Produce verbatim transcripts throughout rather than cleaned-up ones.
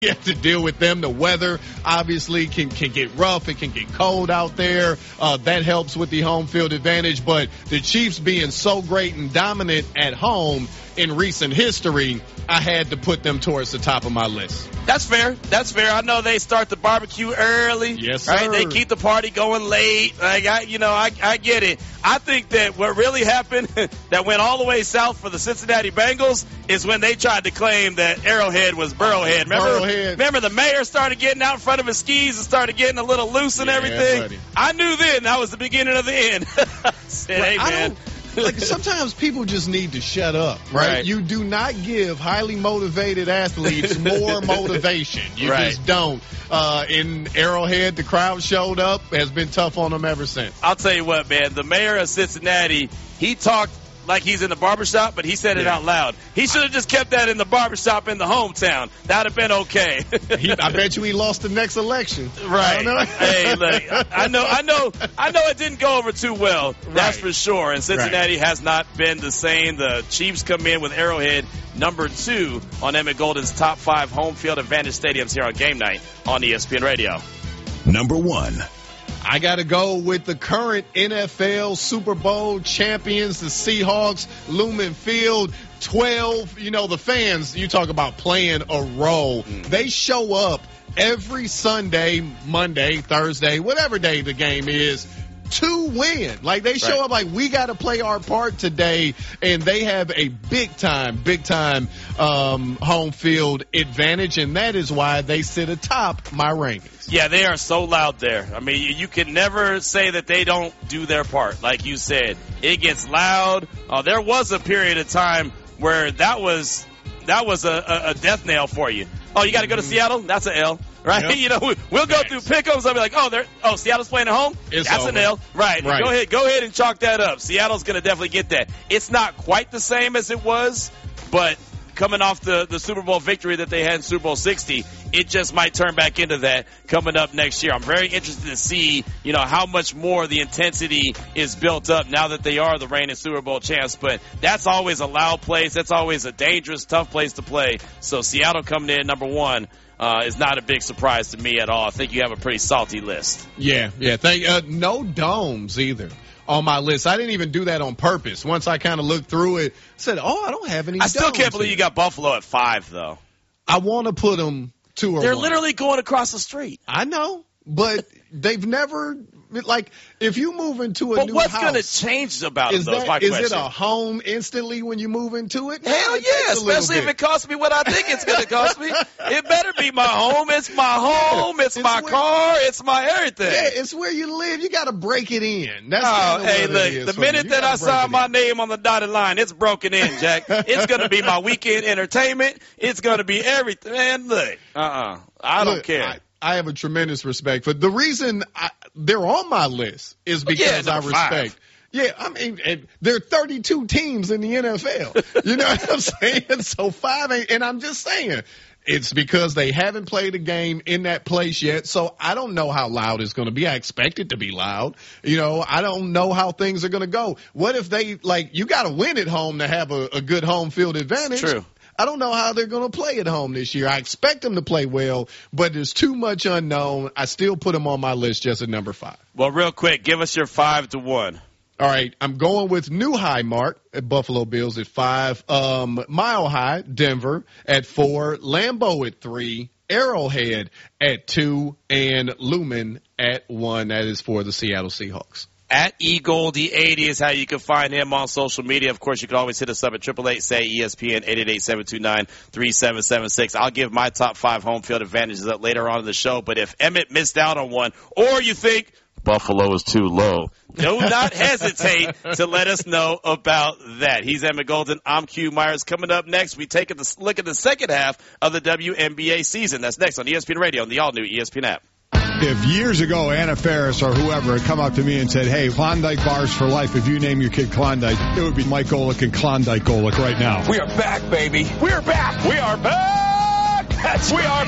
You have to deal with them. The weather obviously can, can get rough. It can get cold out there. Uh, that helps with the home field advantage. But the Chiefs being so great and dominant at home in recent history, I had to put them towards the top of my list. That's fair. That's fair. I know they start the barbecue early. Yes, sir. Right? They keep the party going late. Like I, you know, I, I get it. I think that what really happened that went all the way south for the Cincinnati Bengals is when they tried to claim that Arrowhead was Burrowhead. Remember, Burrowhead. remember the mayor started getting out in front of his skis and started getting a little loose and Yeah, everything. buddy. I knew then that was the beginning of the end. I said, Like, hey, I man. don't- like sometimes people just need to shut up, right? Right. You do not give highly motivated athletes more motivation. You Right. just don't. Uh, in Arrowhead, the crowd showed up, has been tough on them ever since. I'll tell you what, man. The mayor of Cincinnati, he talked like he's in the barbershop, but he said it Yeah. out loud. He should have just kept that in the barbershop in the hometown. That would have been okay. He, I bet you he lost the next election. Right. I don't know. Hey, look, I know, I know, I know it didn't go over too well. That's Right. for sure. And Cincinnati has not been the same. The Chiefs come in with Arrowhead number two on Emmett Golden's top five home field advantage stadiums here on Game Night on E S P N Radio. Number one. I got to go with the current N F L Super Bowl champions, the Seahawks, Lumen Field, twelve. You know, the fans, you talk about playing a role. Mm. They show up every Sunday, Monday, Thursday, whatever day the game is, to win. Like, they show Right. up like, we got to play our part today, and they have a big time, big time um, home field advantage, and that is why they sit atop my rankings. Yeah, they are so loud there. I mean, you, you can never say that they don't do their part. Like you said, it gets loud. Uh, there was a period of time where that was that was a, a, a death nail for you. Oh, you got to go to Seattle? That's an L, right? Yep. You know, we, we'll go through pick'ems. I'll be like, oh, they're oh, Seattle's playing at home. It's That's over. an L, right? Right. Go ahead, go ahead and chalk that up. Seattle's going to definitely get that. It's not quite the same as it was, but coming off the, the Super Bowl victory that they had in Super Bowl sixty, it just might turn back into that coming up next year. I'm very interested to see, you know, how much more the intensity is built up now that they are the reigning Super Bowl champs. But that's always a loud place. That's always a dangerous, tough place to play. So Seattle coming in at number one uh, is not a big surprise to me at all. I think you have a pretty salty list. Yeah, yeah. Thank, uh, no domes either on my list. I didn't even do that on purpose. Once I kind of looked through it, I said, oh, I don't have any I still domes can't believe here. you got Buffalo at five, though. I want to put them two or They're one. literally going across the street. I know, but they've never, like, if you move into a But new what's house, going to change about is, them, though, is my that, is question. it a home instantly when you move into it? Hell It yeah, takes a little especially if bit. it costs me what I think it's going to cost me. It better be my home. It's my home. It's, It's my where- car. It's my everything. Yeah, it's where you live. You got to break it in. That's Oh, kinda hey, what it is look, the for me. minute You that I gotta break sign it my in. name on the dotted line, it's broken in, Jack. It's going to be my weekend entertainment. It's going to be everything. Man, look, uh-uh. I don't Look, care. I, I have a tremendous respect for the reason I, they're on my list is Well, yeah, because I number respect. five. Yeah, I mean, and there are thirty-two teams in the N F L. You know what I'm saying? So five ain't, and I'm just saying, it's because they haven't played a game in that place yet. So I don't know how loud it's going to be. I expect it to be loud. You know, I don't know how things are going to go. What if they, like, you got to win at home to have a, a good home field advantage? True. I don't know how they're going to play at home this year. I expect them to play well, but there's too much unknown. I still put them on my list just at number five. Well, real quick, give us your five to one. All right, I'm going with New High Mark at Buffalo Bills at five, um, Mile High, Denver at four, Lambeau at three, Arrowhead at two, and Lumen at one. That is for the Seattle Seahawks. At E Goldie eighty is how you can find him on social media. Of course, you can always hit us up at triple eight say E S P N eight eight eight, seven two nine, three seven seven six. I'll give my top five home field advantages up later on in the show. But if Emmett missed out on one, or you think Buffalo is too low, do not hesitate to let us know about that. He's Emmett Golden. I'm Q Myers. Coming up next, we take a look at the second half of the W N B A season. That's next on E S P N Radio and the all-new E S P N app. If years ago Anna Faris or whoever had come up to me and said, hey, Klondike bars for life, if you name your kid Klondike, it would be Mike Golick and Klondike Golick right now. We are back, baby. We are back. We are back. That's we are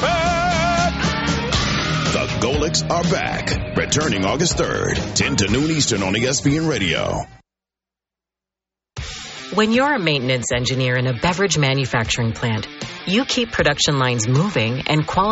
back. The Golicks are back. Returning August third, ten to noon Eastern on E S P N Radio. When you're a maintenance engineer in a beverage manufacturing plant, you keep production lines moving and quality